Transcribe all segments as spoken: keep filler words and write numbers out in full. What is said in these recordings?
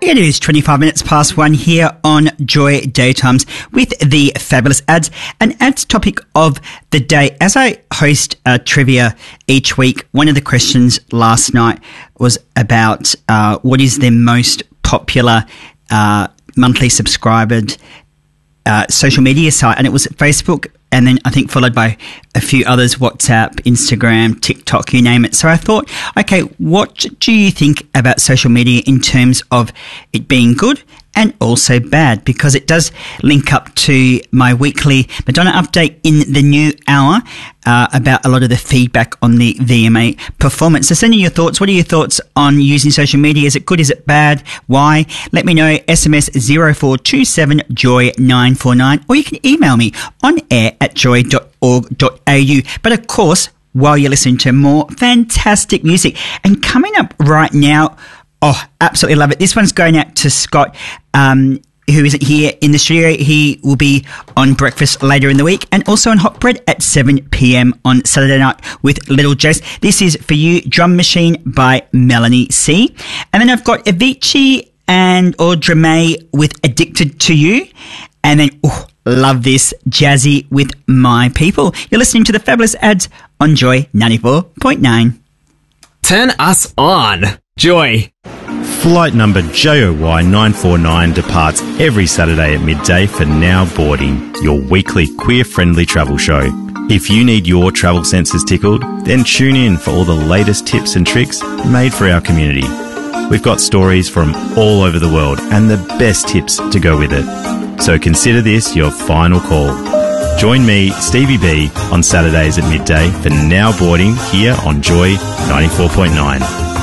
It is twenty-five minutes past one here on Joy Daytimes with the fabulous ads. An ads topic of the day. As I host uh, trivia each week, one of the questions last night was about uh, what is the most popular uh, monthly subscribed uh, social media site, and it was Facebook. And then I think followed by a few others, WhatsApp, Instagram, TikTok, you name it. So I thought, okay, what do you think about social media in terms of it being good and also bad? Because it does link up to my weekly Madonna update in the new hour uh, about a lot of the feedback on the V M A performance. So send in your thoughts. What are your thoughts on using social media? Is it good? Is it bad? Why? Let me know. S M S zero four two seven joy nine four nine, or you can email me on air at joy dot org dot a u. But of course, while you're listening to more fantastic music, and coming up right now, oh, absolutely love it. This one's going out to Scott, um, who isn't here in the studio. He will be on breakfast later in the week, and also on Hot Bread at seven p.m. on Saturday night with Little Jace. This is for you, Drum Machine by Melanie C. And then I've got Avicii and Audra May with Addicted to You. And then, oh, love this, Jazzy with My People. You're listening to the fabulous ads on Joy ninety-four point nine. Turn us on, Joy. Flight number J O Y nine four nine departs every Saturday at midday for Now Boarding, your weekly queer-friendly travel show. If you need your travel senses tickled, then tune in for all the latest tips and tricks made for our community. We've got stories from all over the world and the best tips to go with it. So consider this your final call. Join me, Stevie B, on Saturdays at midday for Now Boarding here on Joy ninety-four point nine.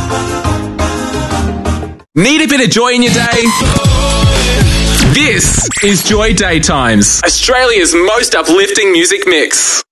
Need a bit of joy in your day? This is Joy Daytimes, Australia's most uplifting music mix.